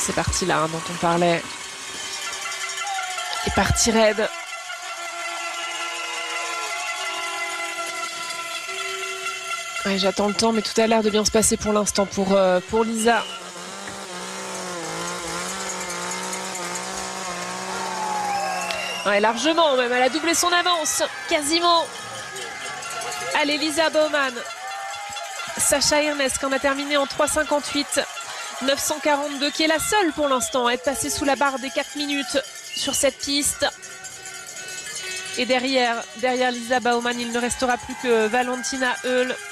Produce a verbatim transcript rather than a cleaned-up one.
ces parties-là hein, dont on parlait. Et partie raide. Ouais, j'attends le temps, mais tout a l'air de bien se passer pour l'instant pour, euh, pour Lisa. Ouais, largement même, elle a doublé son avance, quasiment. Allez, Lisa Baumann. Sacha Ernest qui en a terminé en trois cinquante-huit. neuf cent quarante-deux, qui est la seule pour l'instant à être passée sous la barre des quatre minutes sur cette piste. Et derrière, derrière Lisa Baumann, il ne restera plus que Valentina Höll.